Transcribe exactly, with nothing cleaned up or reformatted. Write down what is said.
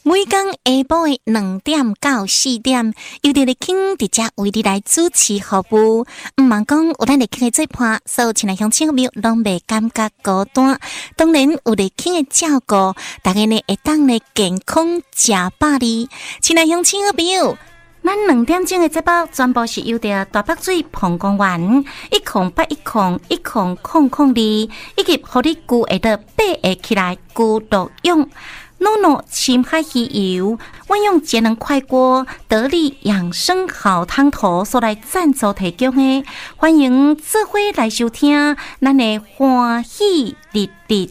每天下晡的两点到四點，由着日傾直接為你來主持服務。毋茫講有咱日傾的做伴，所有親愛鄉親朋友攏袂感覺孤單。當然有日傾的照顧，大家呢會當呢健康食飽哩。親愛鄉親朋友，咱兩點鐘的節目全部是由着大北水澎公園一空八一空一空空空哩，以及互你具會得八個起來具作用。诺诺深海魚油，運用節能快鍋得力養生好湯頭所來贊助提供的，歡迎智慧來收聽，咱的歡喜日日